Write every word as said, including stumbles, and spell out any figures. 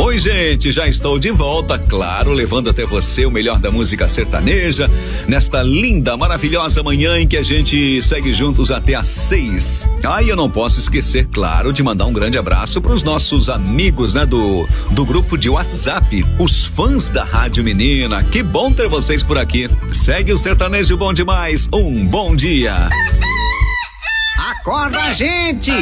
Oi, gente, já estou de volta, claro, levando até você o melhor da música sertaneja, nesta linda, maravilhosa manhã em que a gente segue juntos até às seis. Ah, e eu não posso esquecer, claro, de mandar um grande abraço para os nossos amigos, né, do, do grupo de WhatsApp, os fãs da Rádio Menina. Que bom ter vocês por aqui. Segue o Sertanejo Bom Demais. Um bom dia. Acorda, gente!